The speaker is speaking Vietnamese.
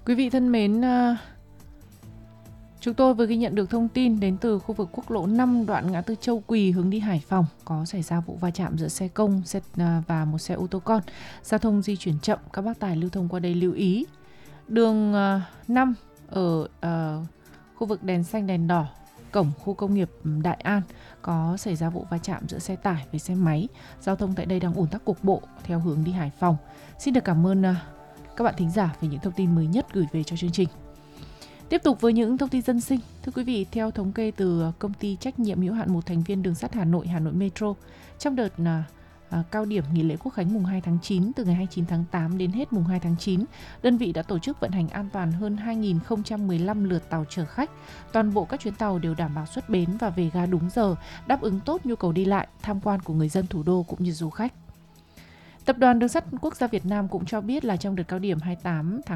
Quý vị thân mến, chúng tôi vừa ghi nhận được thông tin đến từ khu vực quốc lộ 5 đoạn ngã tư Châu Quỳ hướng đi Hải Phòng có xảy ra vụ va chạm giữa xe công và một xe ô tô con. Giao thông di chuyển chậm, các bác tài lưu thông qua đây lưu ý. Đường 5 ở khu vực đèn xanh đèn đỏ cổng khu công nghiệp Đại An có xảy ra vụ va chạm giữa xe tải với xe máy. Giao thông tại đây đang ùn tắc cục bộ theo hướng đi Hải Phòng. Xin được cảm ơn các bạn thính giả về những thông tin mới nhất gửi về cho chương trình. Tiếp tục với những thông tin dân sinh. Thưa quý vị, theo thống kê từ công ty trách nhiệm hữu hạn một thành viên đường sắt Hà Nội Metro, trong đợt cao điểm nghỉ lễ Quốc khánh mùng 2 tháng 9 từ ngày 29 tháng 8 đến hết mùng 2 tháng 9, đơn vị đã tổ chức vận hành an toàn hơn 2.015 lượt tàu chở khách. Toàn bộ các chuyến tàu đều đảm bảo xuất bến và về ga đúng giờ, đáp ứng tốt nhu cầu đi lại, tham quan của người dân thủ đô cũng như du khách. Tập đoàn Đường sắt Quốc gia Việt Nam cũng cho biết là trong đợt cao điểm 28 tháng